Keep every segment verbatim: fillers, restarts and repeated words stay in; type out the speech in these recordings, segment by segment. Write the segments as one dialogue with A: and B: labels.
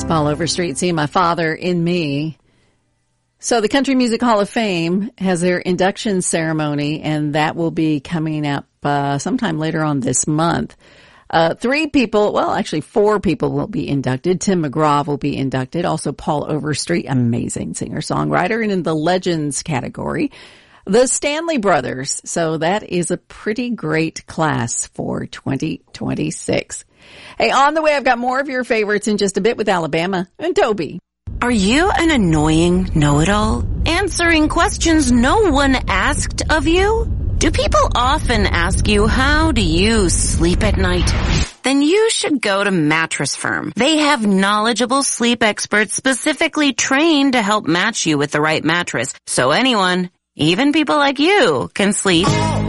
A: Paul Overstreet, See My Father in Me. So the Country Music Hall of Fame has their induction ceremony, and that will be coming up uh, sometime later on this month. Uh, three people, well, actually four people will be inducted. Tim McGraw will be inducted. Also Paul Overstreet, amazing singer-songwriter. And in the Legends category, the Stanley Brothers. So that is a pretty great class for twenty twenty-six. Hey, on the way, I've got more of your favorites in just a bit with Alabama and Toby.
B: Are you an annoying know-it-all? Answering questions no one asked of you? Do people often ask you, how do you sleep at night? Then you should go to Mattress Firm. They have knowledgeable sleep experts specifically trained to help match you with the right mattress. So anyone, even people like you, can sleep.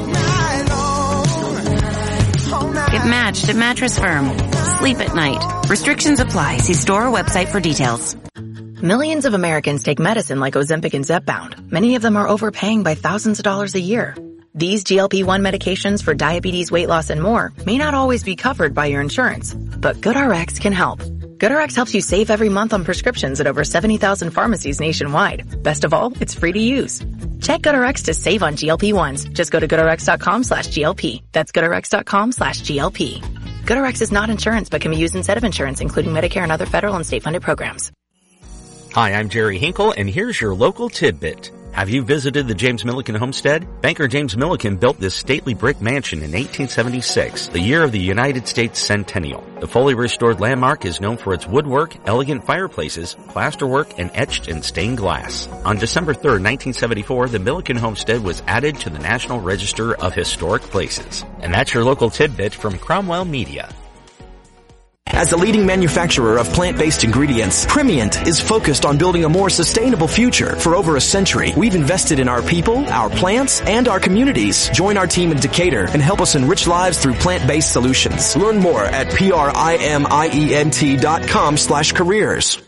B: Get matched at Mattress Firm. Sleep at night. Restrictions apply. See store or website for details.
C: Millions of Americans take medicine like Ozempic and Zepbound. Many of them are overpaying by thousands of dollars a year. These G L P one medications for diabetes, weight loss, and more may not always be covered by your insurance, but GoodRx can help. GoodRx helps you save every month on prescriptions at over seventy thousand pharmacies nationwide. Best of all, it's free to use. Check GoodRx to save on G L P ones. Just go to GoodRx.com slash GLP. That's GoodRx.com slash GLP. GoodRx is not insurance but can be used instead of insurance, including Medicare and other federal and state-funded programs.
D: Hi, I'm Jerry Hinkle, and here's your local tidbit. Have you visited the James Milliken homestead? Banker James Milliken built this stately brick mansion in eighteen seventy-six, the year of the United States centennial. The fully restored landmark is known for its woodwork, elegant fireplaces, plasterwork, and etched and stained glass. On December third, nineteen seventy-four, the Milliken homestead was added to the National Register of Historic Places. And that's your local tidbit from Cromwell Media.
E: As a leading manufacturer of plant-based ingredients, Primient is focused on building a more sustainable future. For over a century, we've invested in our people, our plants, and our communities. Join our team in Decatur and help us enrich lives through plant-based solutions. Learn more at P-R-I-M-I-E-N-T dot com slash careers.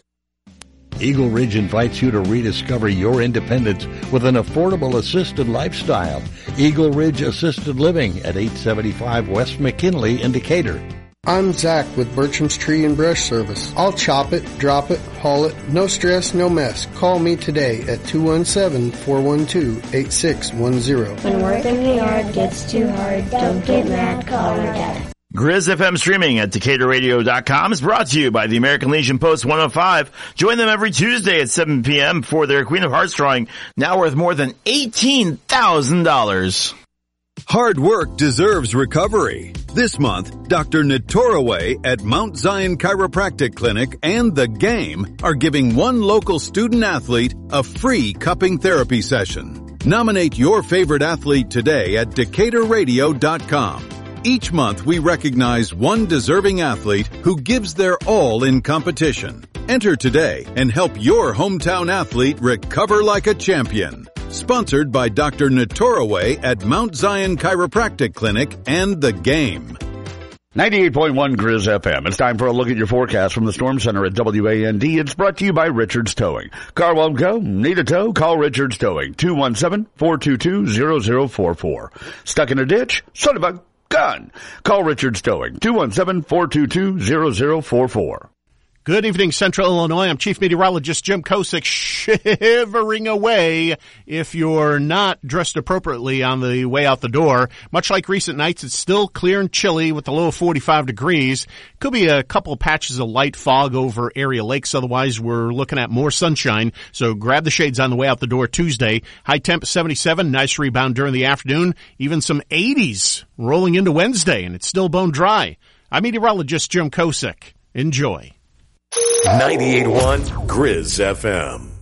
F: Eagle Ridge invites you to rediscover your independence with an affordable assisted lifestyle. Eagle Ridge Assisted Living at eight seventy-five West McKinley in Decatur.
G: I'm Zach with Bertram's Tree and Brush Service. I'll chop it, drop it, haul it, no stress, no mess. Call me today at two one seven, four one two, eight six one zero.
H: When work in the yard gets too hard, don't get mad, call your dad.
I: Grizz F M streaming at Decatur Radio dot com is brought to you by the American Legion Post one oh five. Join them every Tuesday at seven p.m. for their Queen of Hearts drawing, now worth more than eighteen thousand dollars.
J: Hard work deserves recovery. This month, Doctor Natoraway at Mount Zion Chiropractic Clinic and The Game are giving one local student athlete a free cupping therapy session. Nominate your favorite athlete today at Decatur Radio dot com. Each month, we recognize one deserving athlete who gives their all in competition. Enter today and help your hometown athlete recover like a champion. Sponsored by Doctor Natoraway at Mount Zion Chiropractic Clinic and The Game.
K: ninety-eight point one Grizz F M. It's time for a look at your forecast from the Storm Center at W A N D. It's brought to you by Richards Towing. Car won't go? Need a tow? Call Richards Towing. two one seven, four two two, zero zero four four. Stuck in a ditch? Son of a gun! Call Richards Towing. two one seven, four two two, zero zero four four.
L: Good evening, Central Illinois. I'm Chief Meteorologist Jim Kosick, shivering away if you're not dressed appropriately on the way out the door. Much like recent nights, it's still clear and chilly with a low of forty-five degrees. Could be a couple of patches of light fog over area lakes. Otherwise, we're looking at more sunshine. So grab the shades on the way out the door Tuesday. High temp seventy-seven, nice rebound during the afternoon. Even some eighties rolling into Wednesday, and it's still bone dry. I'm Meteorologist Jim Kosick. Enjoy.
M: ninety-eight point one Grizz F M.